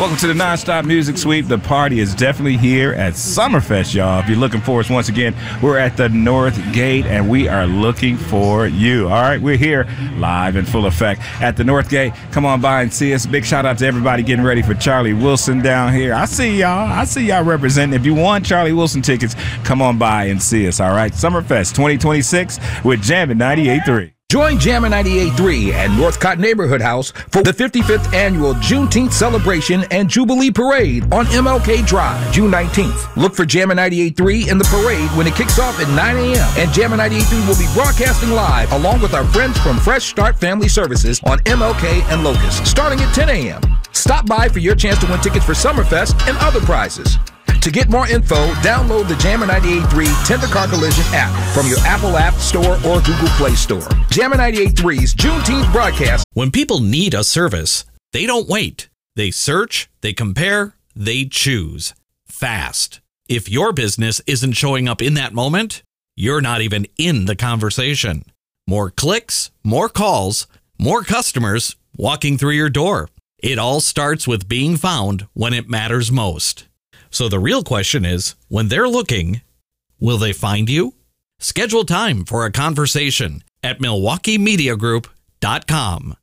Welcome to the Nonstop Music Sweep. The party is definitely here at Summerfest, y'all. If you're looking for us, once again, we're at the North Gate, and we are looking for you. All right, we're here live in full effect at the North Gate. Come on by and see us. Big shout out to everybody getting ready for Charlie Wilson down here. I see y'all representing. If you want Charlie Wilson tickets, come on by and see us. All right, Summerfest 2026 with Jammin' 98.3. Join Jammin' 98.3 and Northcott Neighborhood House for the 55th Annual Juneteenth Celebration and Jubilee Parade on MLK Drive, June 19th. Look for Jammin' 98.3 in the parade when it kicks off at 9 a.m. And Jammin' 98.3 will be broadcasting live along with our friends from Fresh Start Family Services on MLK and Locust, starting at 10 a.m. Stop by for your chance to win tickets for Summerfest and other prizes. To get more info, download the Jammin' 98.3 Tender Car Collision app from your Apple App Store or Google Play Store. Jammin' 98.3's Juneteenth broadcast. When people need a service, they don't wait. They search, they compare, they choose. Fast. If your business isn't showing up in that moment, you're not even in the conversation. More clicks, more calls, more customers walking through your door. It all starts with being found when it matters most. So the real question is, when they're looking, will they find you? Schedule time for a conversation at MilwaukeeMediaGroup.com.